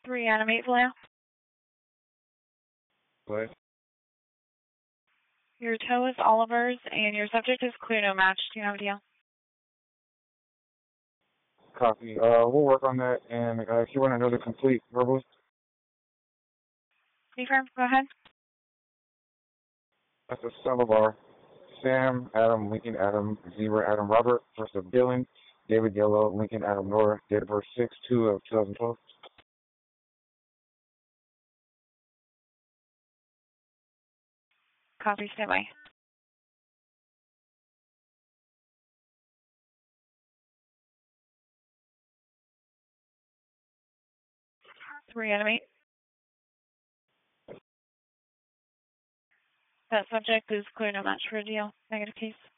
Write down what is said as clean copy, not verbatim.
Reanimate Vallejo. What? Your tow is Oliver's, and your subject is clear no match. Do you have a deal? Copy. We'll work on that, and if you want to know the complete verbal. Confirm. Go ahead. That's a Salovar. Sam, Adam, Lincoln, Adam, Zebra, Adam, Robert, first of Dylan, David Yellow, Lincoln, Adam, Nora, date of birth 6/2 of 2012. Copy. Stand by. Reanimate. That subject is clear no match for a deal. Negative case.